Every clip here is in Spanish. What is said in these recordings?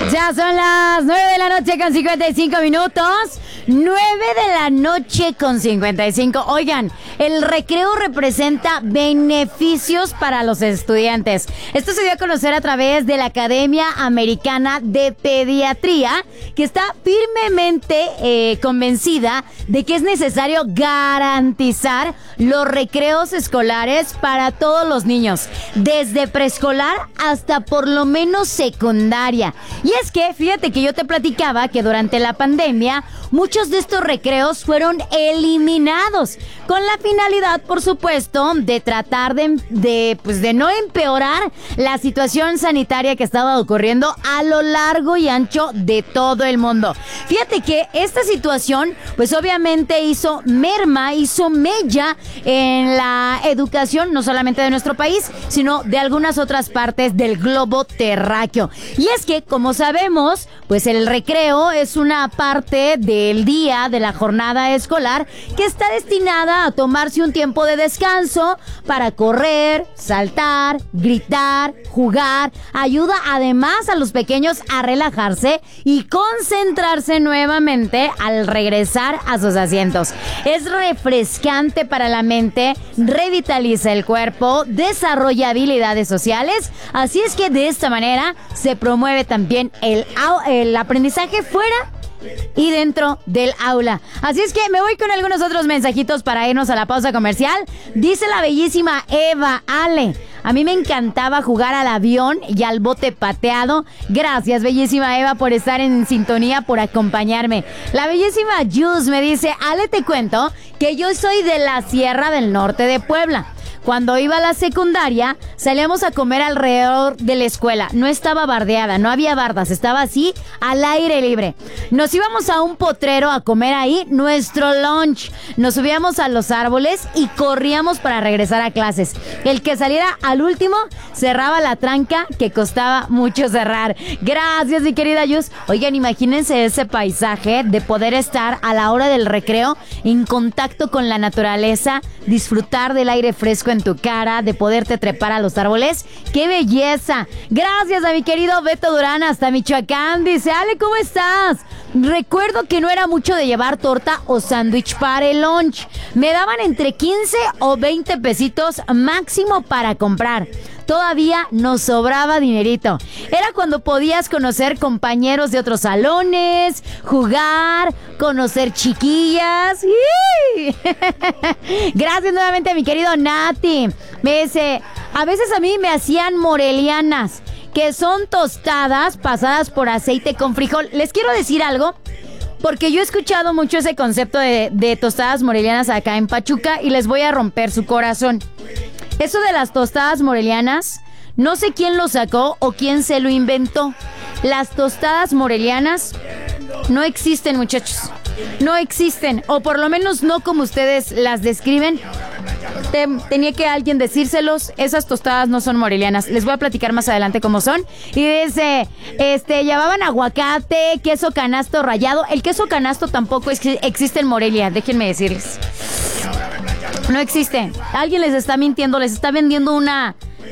Ya son las 9 de la noche con 55 minutos. 9 de la noche con 55. Oigan, el recreo representa beneficios para los estudiantes. Esto se dio a conocer a través de la Academia Americana de Pediatría, que está firmemente convencida de que es necesario garantizar los recreos escolares para todos los niños, desde preescolar hasta por lo menos secundaria. Y es que, fíjate que yo te platicaba que durante la pandemia muchos de estos recreos fueron eliminados, con la finalidad, por supuesto, de tratar de no empeorar la situación sanitaria que estaba ocurriendo a lo largo y ancho de todo el mundo. Fíjate que esta situación, pues obviamente hizo mella en la educación, no solamente de nuestro país, sino de algunas otras partes del globo terráqueo. Y es que, como sabemos, pues el recreo es una parte del día, de la jornada escolar, que está destinada a tomarse un tiempo de descanso para correr, saltar, gritar, jugar. Ayuda además a los pequeños a relajarse y concentrarse nuevamente al regresar a sus asientos. Es refrescante para la mente, revitaliza el cuerpo, desarrolla habilidades sociales. Así es que de esta manera se promueve también el aprendizaje fuera y dentro del aula. Así es que me voy con algunos otros mensajitos para irnos a la pausa comercial. Dice la bellísima Eva Ale: a mí me encantaba jugar al avión y al bote pateado. Gracias, bellísima Eva, por estar en sintonía, por acompañarme. La bellísima Jus me dice: Ale, te cuento que yo soy de la Sierra del Norte de Puebla. Cuando iba a la secundaria, salíamos a comer alrededor de la escuela. No estaba bardeada, no había bardas, estaba así al aire libre. Nos íbamos a un potrero a comer ahí nuestro lunch. Nos subíamos a los árboles y corríamos para regresar a clases. El que saliera al último cerraba la tranca, que costaba mucho cerrar. Gracias, mi querida Yus. Oigan, imagínense ese paisaje de poder estar a la hora del recreo en contacto con la naturaleza, disfrutar del aire fresco en tu cara, de poderte trepar a los árboles. ¡Qué belleza! Gracias a mi querido Beto Durán hasta Michoacán. Dice: Ale, ¿cómo estás? Recuerdo que no era mucho de llevar torta o sándwich para el lunch. Me daban entre 15 o 20 pesitos máximo para comprar. Todavía nos sobraba dinerito. Era cuando podías conocer compañeros de otros salones, jugar, conocer chiquillas. Gracias nuevamente a mi querido Nati. Me dice: a veces a mí me hacían morelianas, que son tostadas pasadas por aceite con frijol. Les quiero decir algo, porque yo he escuchado mucho ese concepto de tostadas morelianas acá en Pachuca, y les voy a romper su corazón. Eso de las tostadas morelianas, no sé quién lo sacó o quién se lo inventó. Las tostadas morelianas no existen, muchachos. No existen, o por lo menos no como ustedes las describen. Tenía que alguien decírselos. Esas tostadas no son morelianas. Les voy a platicar más adelante cómo son. Y dice, llevaban aguacate, queso canasto rallado. El queso canasto tampoco existe en Morelia, déjenme decirles. No existe. Alguien les está mintiendo, les está vendiendo una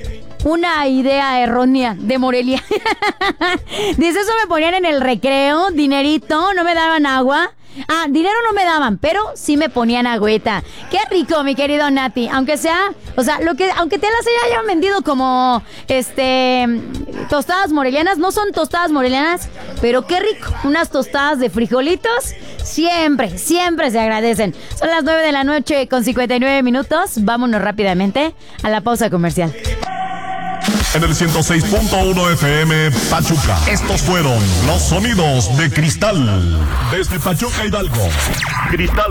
idea errónea de Morelia. Dice: eso me ponían en el recreo, dinerito, no me daban agua. Dinero no me daban, pero sí me ponían agüita. Qué rico, mi querido Nati. Aunque sea, aunque te las hayan vendido como tostadas morelianas, no son tostadas morelianas, pero qué rico. Unas tostadas de frijolitos siempre se agradecen. Son las 9 de la noche con 59 minutos. Vámonos rápidamente a la pausa comercial. En el 106.1 FM Pachuca. Estos fueron los sonidos de Cristal. Desde Pachuca, Hidalgo. Cristal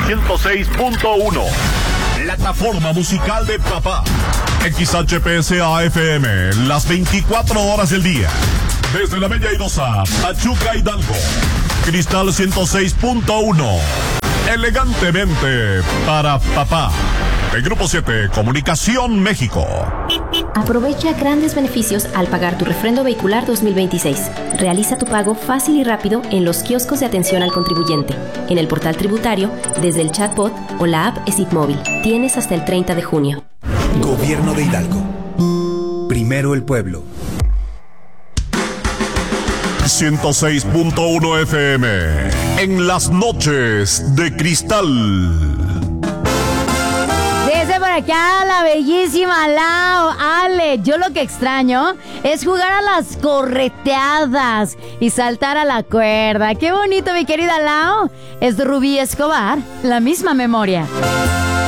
106.1. Plataforma musical de papá. XHPSA FM. Las 24 horas del día. Desde la bella Idosa, Pachuca, Hidalgo. Cristal 106.1. Elegantemente para papá. El Grupo 7, Comunicación México. Aprovecha grandes beneficios al pagar tu refrendo vehicular 2026. Realiza tu pago fácil y rápido en los kioscos de atención al contribuyente, en el portal tributario, desde el chatbot o la app SIT Móvil. Tienes hasta el 30 de junio. Gobierno de Hidalgo. Primero el pueblo. 106.1 FM. En las noches de cristal. Desde por acá, la bellísima Lau. Ale, yo lo que extraño es jugar a las correteadas y saltar a la cuerda. Qué bonito, mi querida Lau. Es Rubí Escobar, la misma memoria.